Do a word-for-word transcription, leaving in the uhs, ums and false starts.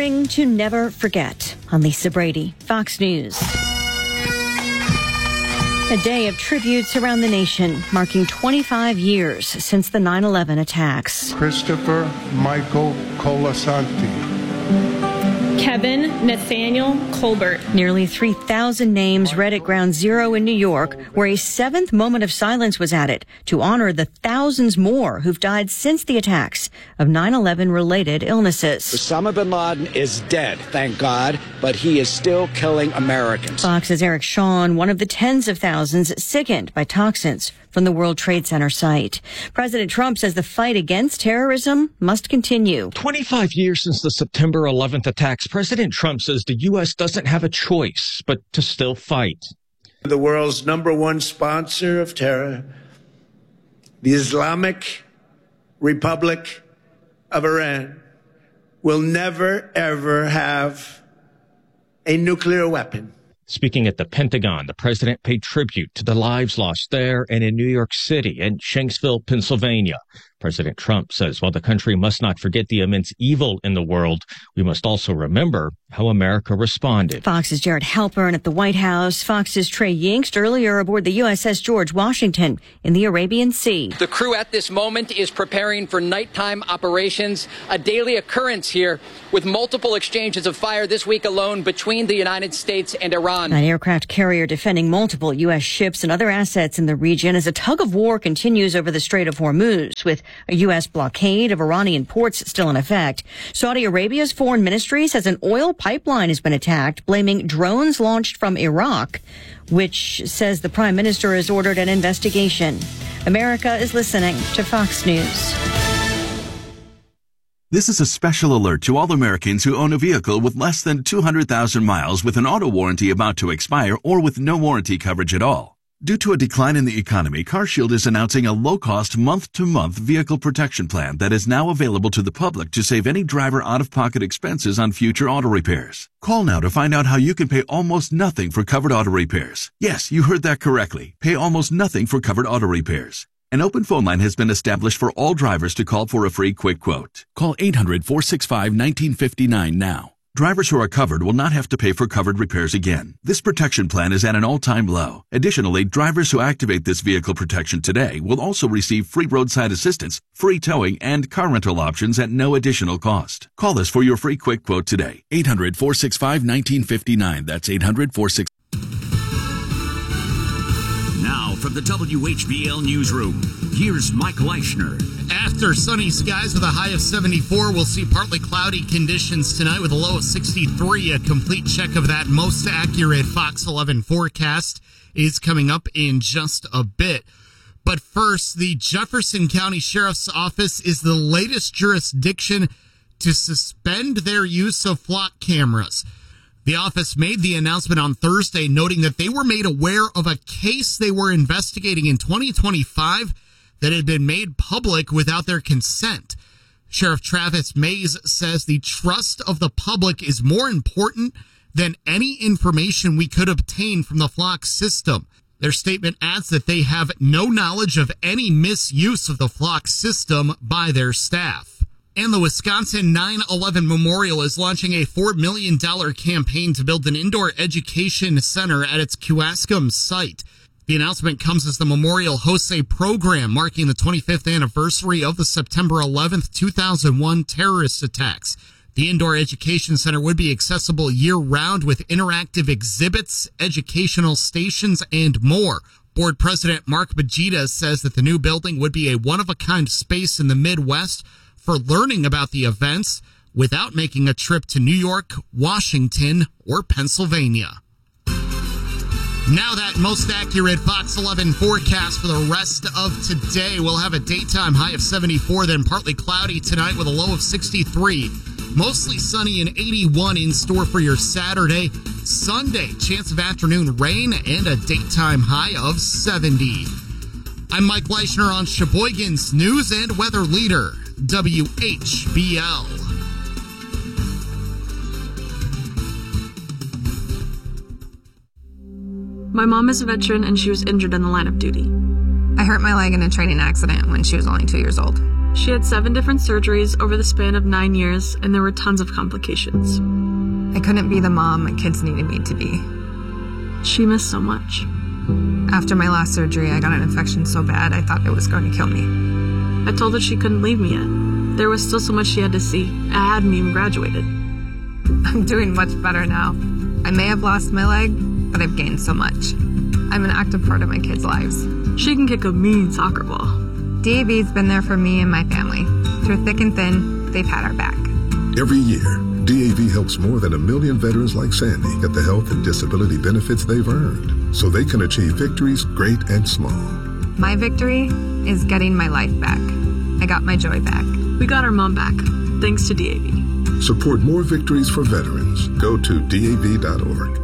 Remembering to never forget. I'm Lisa Brady, Fox News. A day of tributes around the nation, marking twenty-five years since the nine eleven attacks. Christopher Michael Colasanti. Kevin Nathaniel Colbert. Nearly three thousand names read at Ground Zero in New York, where a seventh moment of silence was added to honor the thousands more who've died since the attacks of nine eleven related illnesses. Osama bin Laden is dead, thank God, but he is still killing Americans. Fox's Eric Shawn, one of the tens of thousands sickened by toxins from the World Trade Center site. President Trump says the fight against terrorism must continue. twenty-five years since the September eleventh attacks, President Trump says the U S doesn't have a choice but to still fight. The world's number one sponsor of terror, the Islamic Republic of Iran, will never, ever have a nuclear weapon. Speaking at the Pentagon, the president paid tribute to the lives lost there and in New York City and Shanksville, Pennsylvania. President Trump says while the country must not forget the immense evil in the world, we must also remember how America responded. Fox's Jared Halpern at the White House. Fox's Trey Yingst earlier aboard the U S S George Washington in the Arabian Sea. The crew at this moment is preparing for nighttime operations, a daily occurrence here with multiple exchanges of fire this week alone between the United States and Iran. An aircraft carrier defending multiple U S ships and other assets in the region as a tug of war continues over the Strait of Hormuz, with a U S blockade of Iranian ports still in effect. Saudi Arabia's foreign ministry says an oil pipeline has been attacked, blaming drones launched from Iraq, which says the prime minister has ordered an investigation. America is listening to Fox News. This is a special alert to all Americans who own a vehicle with less than two hundred thousand miles with an auto warranty about to expire or with no warranty coverage at all. Due to a decline in the economy, CarShield is announcing a low-cost month-to-month vehicle protection plan that is now available to the public to save any driver out-of-pocket expenses on future auto repairs. Call now to find out how you can pay almost nothing for covered auto repairs. Yes, you heard that correctly. Pay almost nothing for covered auto repairs. An open phone line has been established for all drivers to call for a free quick quote. Call eight hundred, four six five, one nine five nine now. Drivers who are covered will not have to pay for covered repairs again. This protection plan is at an all-time low. Additionally, drivers who activate this vehicle protection today will also receive free roadside assistance, free towing, and car rental options at no additional cost. Call us for your free quick quote today. eight hundred, four six five, one nine five nine. That's eight hundred, four six five. Now from the W H B L Newsroom, here's Mike Leishner. After sunny skies with a high of seventy-four, we'll see partly cloudy conditions tonight with a low of sixty-three. A complete check of that most accurate Fox eleven forecast is coming up in just a bit. But first, the Jefferson County Sheriff's Office is the latest jurisdiction to suspend their use of flock cameras. The office made the announcement on Thursday, noting that they were made aware of a case they were investigating in twenty twenty-five that had been made public without their consent. Sheriff Travis Mays says the trust of the public is more important than any information we could obtain from the flock system. Their statement adds that they have no knowledge of any misuse of the flock system by their staff. And the Wisconsin nine eleven Memorial is launching a four million dollars campaign to build an indoor education center at its Kewaskum site. The announcement comes as the memorial hosts a program marking the twenty-fifth anniversary of the September eleventh, two thousand one terrorist attacks. The indoor education center would be accessible year-round with interactive exhibits, educational stations, and more. Board President Mark Bajita says that the new building would be a one-of-a-kind space in the Midwest for learning about the events without making a trip to New York, Washington, or Pennsylvania. Now that most accurate Fox eleven forecast for the rest of today. We'll have a daytime high of seventy-four, then partly cloudy tonight with a low of sixty-three. Mostly sunny and eighty-one in store for your Saturday. Sunday, chance of afternoon rain and a daytime high of seventy. I'm Mike Leishner on Sheboygan's News and Weather Leader, W H B L. My mom is a veteran and she was injured in the line of duty. I hurt my leg in a training accident when she was only two years old. She had seven different surgeries over the span of nine years, and there were tons of complications. I couldn't be the mom my kids needed me to be. She missed so much. After my last surgery, I got an infection so bad I thought it was going to kill me. I told her she couldn't leave me yet. There was still so much she had to see. I hadn't even graduated. I'm doing much better now. I may have lost my leg, but I've gained so much. I'm an active part of my kids' lives. She can kick a mean soccer ball. D A V's been there for me and my family. Through thick and thin, they've had our back. Every year, D A V helps more than a million veterans like Sandy get the health and disability benefits they've earned, so they can achieve victories great and small. My victory is getting my life back. I got my joy back. We got our mom back, thanks to D A V. Support more victories for veterans. Go to D A V dot org.